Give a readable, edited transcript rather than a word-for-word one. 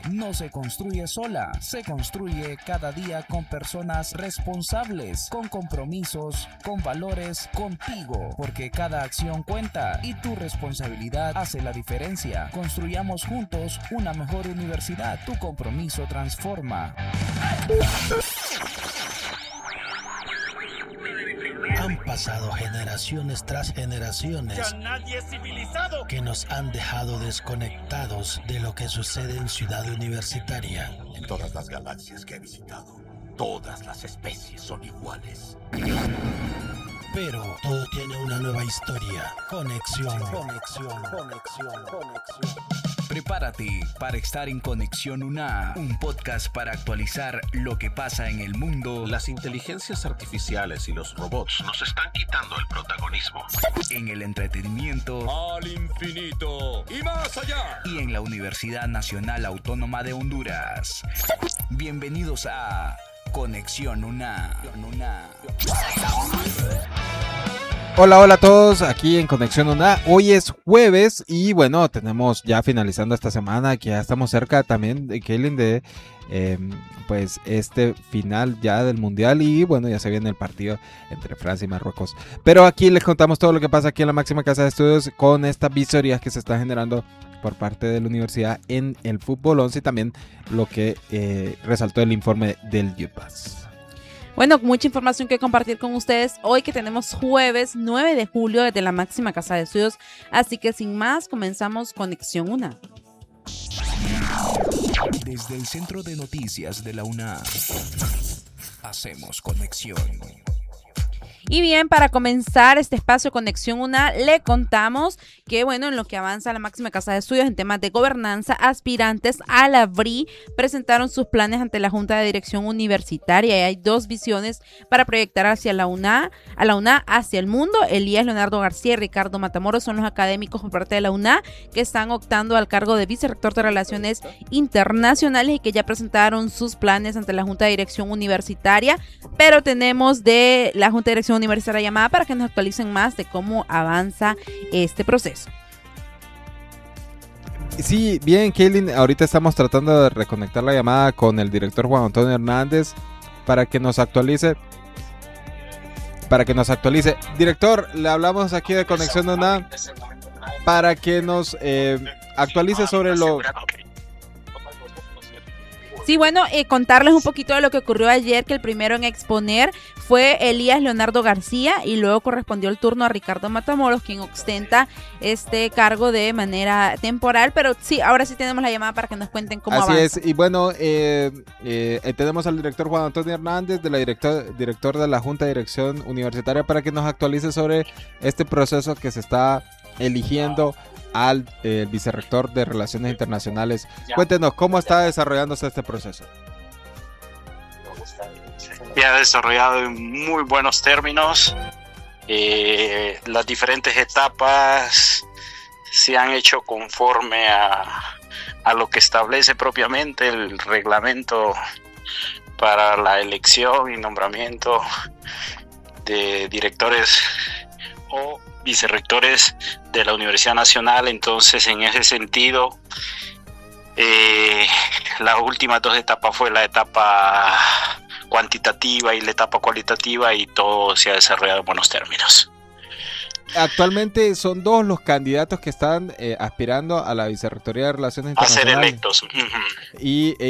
no se construye sola, se construye cada día con personas responsables, con compromisos, con valores, contigo, porque cada acción cuenta y tu responsabilidad hace la diferencia. Construyamos juntos una mejor universidad. Tu compromiso transforma. Han pasado generaciones tras generaciones ¡Ya nadie es civilizado! que nos han dejado desconectados de lo que sucede en Ciudad Universitaria. En todas las galaxias que he visitado, todas las especies son iguales. Pero todo tiene una nueva historia. Conexión. Prepárate para estar en Conexión UNA, un podcast para actualizar lo que pasa en el mundo. Las inteligencias artificiales y los robots nos están quitando el protagonismo. En el entretenimiento. ¡Al infinito y más allá! Y en la Universidad Nacional Autónoma de Honduras. Bienvenidos a Conexión UNA. Hola a todos, aquí en Conexión UNA. Hoy es jueves y bueno, tenemos ya finalizando esta semana, que ya estamos cerca también de Kaylin de pues este final ya del mundial y bueno, ya se viene el partido entre Francia y Marruecos. Pero aquí les contamos todo lo que pasa aquí en la máxima casa de estudios con estas visorías que se están generando por parte de la universidad en el fútbol 11 y también lo que resaltó el informe del UPAS. Bueno, mucha información que compartir con ustedes hoy que tenemos jueves 9 de julio desde la máxima casa de estudios. Así que sin más, comenzamos Conexión UNA. Desde el Centro de Noticias de la UNA, hacemos conexión. Y bien, para comenzar este espacio Conexión UNA, le contamos que, bueno, en lo que avanza la máxima casa de estudios en temas de gobernanza, aspirantes a la BRI presentaron sus planes ante la Junta de Dirección Universitaria y hay dos visiones para proyectar hacia la UNA, hacia el mundo. Elías Leonardo García y Ricardo Matamoros son los académicos por parte de la UNA que están optando al cargo de vicerrector de Relaciones Internacionales y que ya presentaron sus planes ante la Junta de Dirección Universitaria, pero tenemos de la Junta de Dirección Universitaria llamada para que nos actualicen más de cómo avanza este proceso. Sí, bien, Kaylin, ahorita estamos tratando de reconectar la llamada con el director Juan Antonio Hernández para que nos actualice. Director, le hablamos aquí de Conexión UNA para que nos actualice sobre lo... Sí, bueno, contarles un poquito de lo que ocurrió ayer, que el primero en exponer fue Elías Leonardo García y luego correspondió el turno a Ricardo Matamoros, quien ostenta este cargo de manera temporal, pero sí, ahora sí tenemos la llamada para que nos cuenten cómo avanza. Así es, y bueno, tenemos al director Juan Antonio Hernández, de la director de la Junta de Dirección Universitaria, para que nos actualice sobre este proceso que se está eligiendo al vicerrector de Relaciones Internacionales. Cuéntenos, ¿cómo está desarrollándose este proceso? Se ha desarrollado en muy buenos términos. Las diferentes etapas se han hecho conforme a lo que establece propiamente el reglamento para la elección y nombramiento de directores o vicerrectores de la Universidad Nacional. Entonces, en ese sentido, las últimas dos etapas fue la etapa cuantitativa y la etapa cualitativa, y todo se ha desarrollado en buenos términos. Actualmente son dos los candidatos que están aspirando a la Vicerrectoría de Relaciones A ser Internacionales. electos. Y